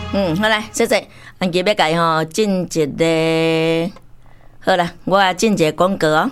好来，谢谢。安吉要甲伊吼进一个，好啦，我来进一个广告哦。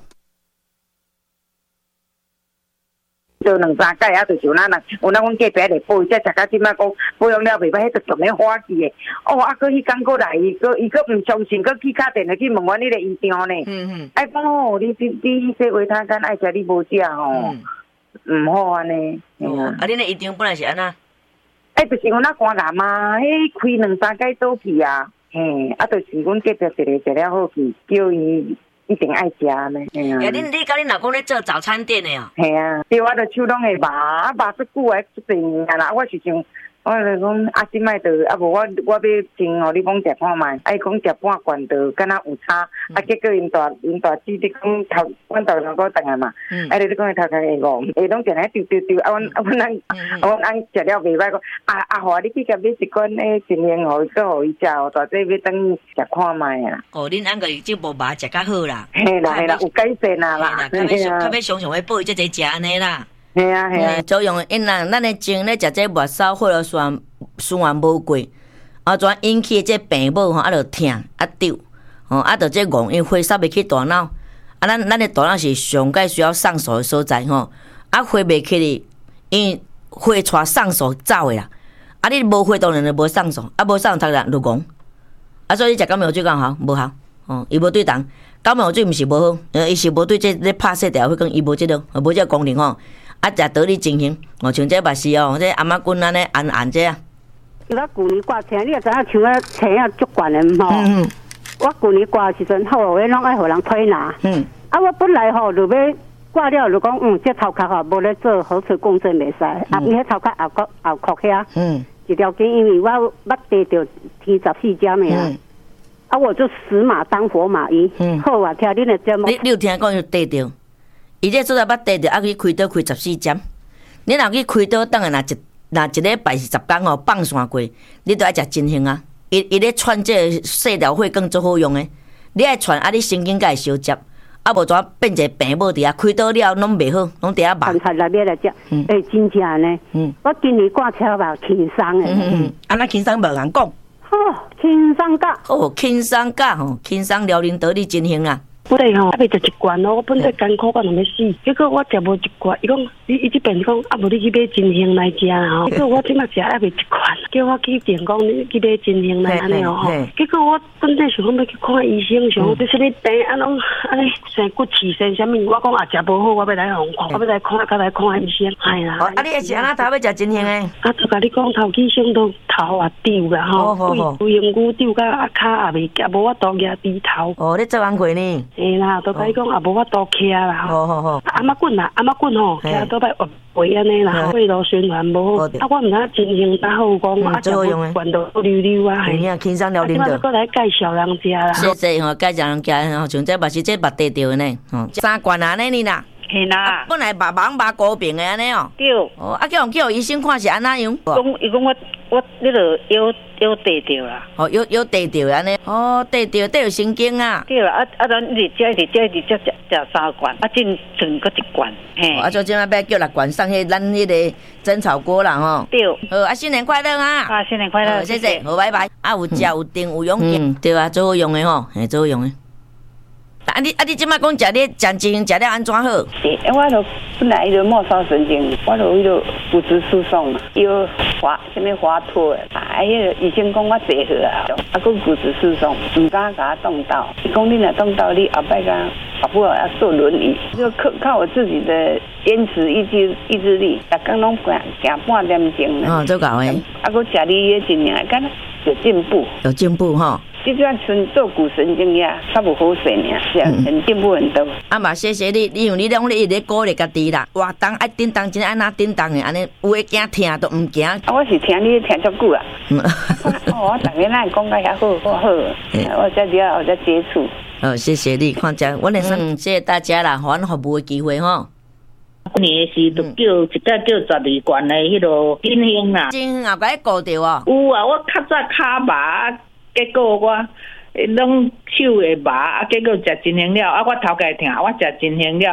做两三届啊，就是有咱人，有咱阮隔壁咧保，才食到即摆讲保养了袂歹，迄个全咧欢喜诶。哦，啊，佮迄工过来，伊佮毋相信，佮去敲电话去问阮迄个医生呢。哎，讲哦，你这维他干爱食，你无食吼，毋好安尼。 啊，恁诶医生本来是安那？ 哎，就是阮那肝癌嘛，迄开两三届倒去啊，嘿，啊，就是阮隔壁一个了好去，叫伊一定爱食呢。 呀，你甲恁老公咧做早餐店的哦？ 嘿啊，对，我着手拢会麻，啊麻足久诶，足侪年啦。我是想，我就讲啊，即摆着啊无我要请哦，你讲食看卖，啊伊讲食半罐着敢若有差，啊结果因大姊伫讲头，阮头两个等下嘛，啊你讲伊头壳会戆，会拢定来丢，啊阮翁食了袂歹讲，互你去甲买一罐诶真香互伊，佮互伊食哦，大姐要等食看卖啊。 哦，恁翁个已经无麻食较好啦。 嘿啦，有改善啊啦。 较要常常要补这食安尼啦。 系啊， 作用因人咱的前咧食这末梢血流循环无过，啊，怎引起这病母吼，啊，就痛啊丢，吼，啊，就这戆，因血杀袂去大脑，啊，咱的大脑是上界需要上手的所在吼，啊，血袂去哩，因血带上手走的啦，啊，你无血当然就无上手，啊，无上当然就戆，啊，所以你食感冒水敢好无效，哦，伊无对重，感冒水毋是无好，伊是无对这咧拍摄掉，会讲伊无这个，无这功能吼。啊，食倒你情形，哦，像这目屎哦，这阿妈棍安尼按这啊。 我旧年挂车，你也知影像啊车啊足悬的吼。我旧年挂时阵，好个拢爱互人推拿。啊，我本来吼就要挂了，就讲这头壳吼无咧做核磁共振袂使，啊，伊迄头壳后壳遐，一条筋，因为我捌跌着天14针的啊。啊，我就死马当活马医。好啊，听恁的节目。 你有听讲有跌着？伊这做在捌地着，啊去开刀开14针。你若去开刀，等下若一礼拜是10天哦，放线过，你都爱食真香啊！伊咧串这细条血更最好用诶。你爱串啊，你神经才会相接，啊无怎变一个病母伫遐开刀了拢袂好，拢伫遐麻。 看内面来食，真正呢。我今年挂车吧，轻松诶。 安那轻松无人讲。 好，轻松甲。 哦，轻松甲吼，轻松辽宁得你真香啊！ 本来吼，还袂食一罐哦，我本来艰苦到要死，结果我食无一罐。伊讲，伊这边讲，啊无你去买真香来食吼。结果我即马食还袂一罐，叫我去电讲你去买真香来安尼哦吼。结果我本来想讲要去看医生，想这什么病啊拢安尼生骨刺生啥物，我讲也食无好，我要来互看，我要来看，甲来看医生。哎啦， 啊你会是安那头要食真香诶？ 啊，就甲你讲头起伤到头也丢啦吼，规身躯丢甲啊骹也袂夹，无法度举低头。 哦，你做工过呢？ 嘿啦，都甲你讲也无法度徛啦。 好。 阿妈棍啦，阿妈棍吼，徛倒摆胃安尼啦，胃道循环无好。啊，我毋知真香打好讲，啊，食无罐头溜溜啊， 嘿呀，轻松聊恁的。 啊，再来介绍人食啦。 谢谢吼，介绍人食吼，像这嘛是这捌地着呢，吼，3罐安尼啦。 嘿啦， 本来麻高病的安尼哦。 对。 哦，啊叫医生看是安那样？ 伊讲我你著腰地着啦。 哦，腰地着安尼。哦，地着神经啊。 对啦，咱一直食3罐，啊，剩搁1罐。嘿。 啊，就即摆要叫6罐上迄咱迄个蒸炒锅啦吼。 对。 好，啊，新年快乐啊！ 啊，新年快乐， 谢谢，好，拜拜。啊，有食有定有勇气，对啊，最好用的吼，嘿，最好用的。啊你即摆讲食咧真香，食了安怎好？ 我就本来就末梢神经，我就迄个骨质疏松嘛，有什么滑脱的，迄个医生讲我坐好啊，啊，佮骨质疏松，唔敢甲我动刀。伊讲你若动刀，你后摆后不要坐轮椅，就靠我自己的坚持意志力，逐工拢行半点钟呢。 哦，做够诶。 啊，佮食你迄一年，敢若有进步。有进步吼。这段纯做骨神经呀，较无好势呢，是啊，很进步很多。啊嘛，谢谢你，因为你拢咧一直鼓励家己啦，活动爱叮当，真安那叮当的，安尼有诶惊听都毋惊。啊，我是听你听足久啊。哦，我逐个咱讲甲遐好，我才了后才接触。谢谢你，看遮，我连谢谢大家啦，互阮服务的机会吼。 年时就叫一个叫12罐的迄落真香啦。 真香也甲伊顾着哦。 有啊，我较早骹麻。结果我拢手会麻，啊，结果食真香了，啊，我头家疼，我食真香了，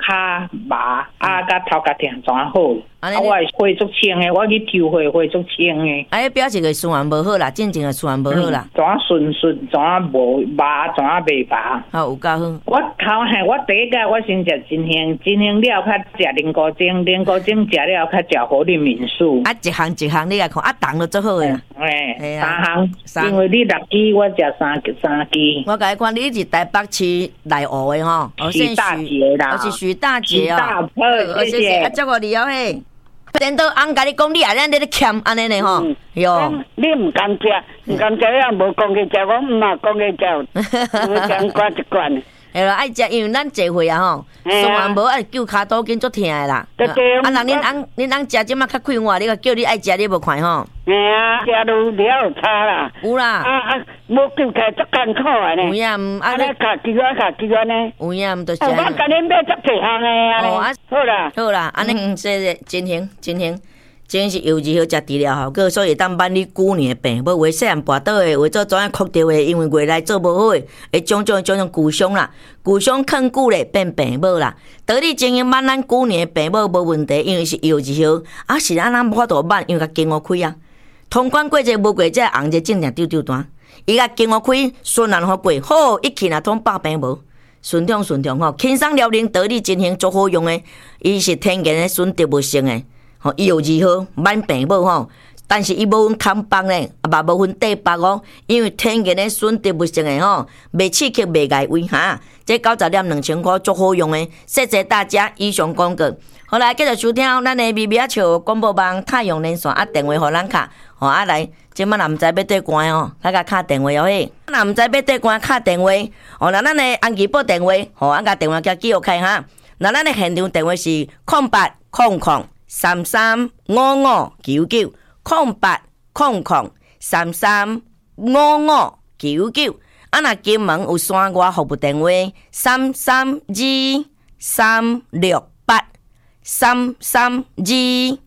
骹麻甲头壳疼怎好？我血足清的，我去抽血足清的。 表示个循环无好啦，进前个循环无好啦。 怎顺，怎无麻，怎袂麻？ 有够好。 我第一个我先食金香了，较食灵菇精食了，较食活力敏素。 一项你来看，重就做好诶。 三项，因为你6支，我食3支。 我甲你看，你是台北市内湖诶吼， 徐大姐啦， 我是徐大姐哦。 谢谢。 祝我你哦嘿。等到翁甲你讲，你安尼咧欠安尼呢吼，哟。 你唔敢食，也无讲去食，我唔嘛讲去食，我讲挂一罐。 系啦，爱食，因为咱聚会啊吼，虽然无爱叫骹肚筋足疼的啦。 对。 人恁翁食即马较快活，你个叫你爱食，你无看吼。 嘿啊，食路了有差啦。 有啦。 无叫起足艰苦的呢。 有影， 安尼卡几个呢？ 有影，就是。 我甲恁买足济项的啊。好啦， 安尼这真行是油脂好食治疗效果，所以当办理旧年的病，要为细汉跋倒的，为做怎样哭掉的，因为月内做无好的，会种旧伤啦，旧伤啃久咧变病母啦。道理经营办咱旧年的病母无问题，因为是油脂好，是咱无法度办，因为甲经过开啊，通关过节无过节，红节正正丢单，伊甲经过开顺然好过，好一去若通百病无。顺畅吼，轻松疗龄，道理经营足好用的，伊是天然的选植物性的。伊又如何免病母吼？但是伊无分康邦咧，嘛无分地北哦，因为天然的选植物性的吼，袂刺激袂害胃哈。这90粒2000块足好用的，谢谢大家以上广告。好来，继续收听咱的咪咪啊笑广播网太阳连线电话互咱卡，来，即摆若毋知要对关哦，甲敲电话哦嘿。若毋知要对关敲电话，那咱的安吉报电话，甲电话叫记录开哈。那咱的现场电话是0800335599，0800335599。若金门有线外服务电话332368，332368。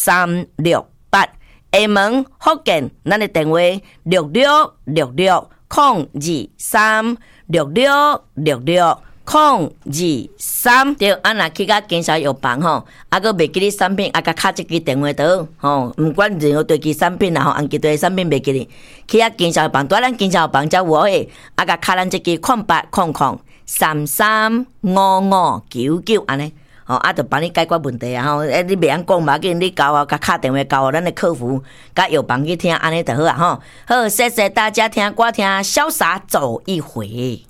厦门福建，咱的电话6663666623。对，若去甲经销药房吼，佫袂记哩产品，甲敲一支电话倒吼，毋管任何地区产品啦吼，红旗队产品袂记哩，去甲经销药房，咱经销药房才有诶，甲敲咱这支0800335599安尼。就帮你解决问题啊！吼，你袂晓讲嘛，紧你交甲敲电话交咱的客服，甲药房去听，安尼就好啊！吼，好，谢谢大家听歌听潇洒走一回。